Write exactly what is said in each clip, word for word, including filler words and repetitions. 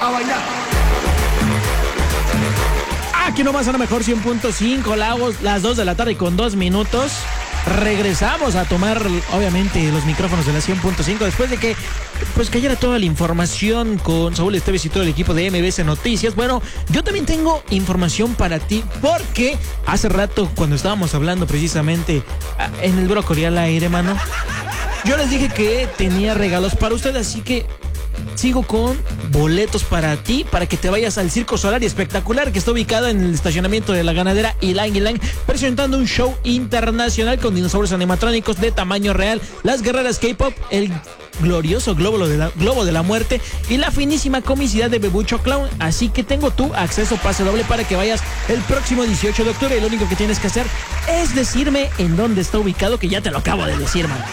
a bailar. Aquí nomás a lo mejor cien punto cinco, Lagos, las dos de la tarde con dos minutos. Regresamos a tomar, obviamente, los micrófonos de la cien punto cinco después de que pues cayera toda la información con Saúl Esteves y todo el equipo de M B C Noticias. Bueno, yo también tengo información para ti porque hace rato cuando estábamos hablando precisamente en el brócoli al aire, mano, yo les dije que tenía regalos para ustedes, así que sigo con boletos para ti, para que te vayas al Circo Solar y Espectacular, que está ubicado en el estacionamiento de la ganadera Ilang Ilang, presentando un show internacional con dinosaurios animatrónicos de tamaño real, las guerreras K-pop, el glorioso globo de, la, globo de la muerte y la finísima comicidad de Bebucho Clown. Así que tengo tu acceso pase doble para que vayas el próximo dieciocho de octubre. Y lo único que tienes que hacer es decirme en dónde está ubicado, que ya te lo acabo de decir, man.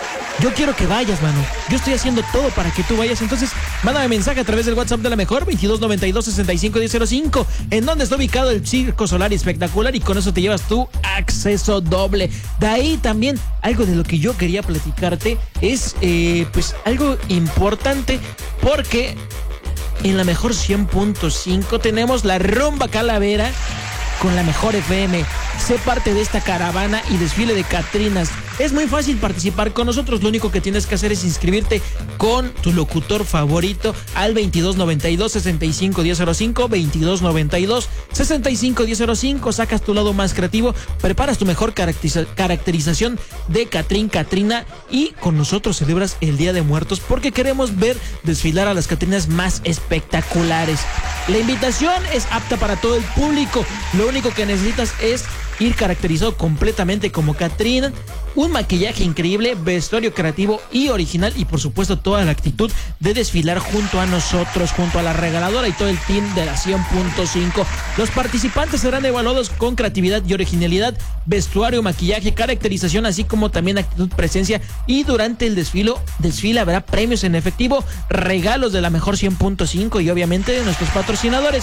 Yo quiero que vayas, mano. Yo estoy haciendo todo para que tú vayas. Entonces, mándame mensaje a través del WhatsApp de la mejor, veintidós noventa y dos, sesenta y cinco, diez cero cinco, en donde está ubicado el Circo Solar y Espectacular, y con eso te llevas tu acceso doble. De ahí también, algo de lo que yo quería platicarte es, eh, pues, algo importante, porque en la mejor cien punto cinco tenemos la Rumba Calavera con la mejor F M. Sé parte de esta caravana y desfile de Catrinas. Es muy fácil participar con nosotros. Lo único que tienes que hacer es inscribirte con tu locutor favorito al veintidós noventa y dos, sesenta y cinco, diez cero cinco, veintidós noventa y dos, sesenta y cinco, diez cero cinco. Sacas tu lado más creativo, preparas tu mejor caracteriza- caracterización de Catrín, Catrina, y con nosotros celebras el Día de Muertos, porque queremos ver desfilar a las Catrinas más espectaculares. La invitación es apta para todo el público. Lo único que necesitas es ir caracterizado completamente como Catrina, un maquillaje increíble, vestuario creativo y original, y por supuesto toda la actitud de desfilar junto a nosotros, junto a la regaladora y todo el team de la cien punto cinco. Los participantes serán evaluados con creatividad y originalidad, vestuario, maquillaje, caracterización, así como también actitud, presencia, y durante el desfile, desfile habrá premios en efectivo, regalos de la mejor cien punto cinco y obviamente de nuestros patrocinadores.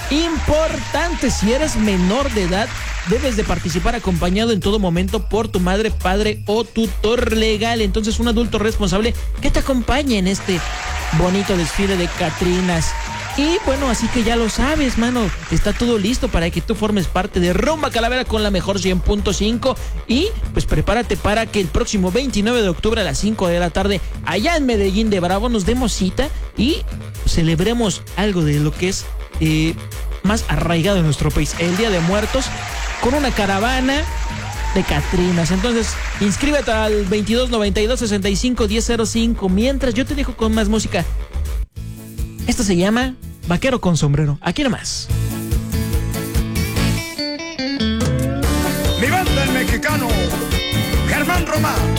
Importante, si eres menor de edad, debes de participar acompañado en todo momento por tu madre, padre o tutor legal. Entonces, un adulto responsable que te acompañe en este bonito desfile de Catrinas. Y bueno, así que ya lo sabes, mano, está todo listo para que tú formes parte de Rumba Calavera con la mejor cien punto cinco. Y pues prepárate para que el próximo veintinueve de octubre a las cinco de la tarde, allá en Medellín de Bravo, nos demos cita y celebremos algo de lo que es eh, más arraigado en nuestro país, el Día de Muertos, con una caravana de Catrinas. Entonces, inscríbete al veintidós noventa y dos, sesenta y cinco, diez cero cinco. Mientras yo te dejo con más música. Esto se llama Vaquero con Sombrero. Aquí nomás. Mi banda el mexicano Germán Román.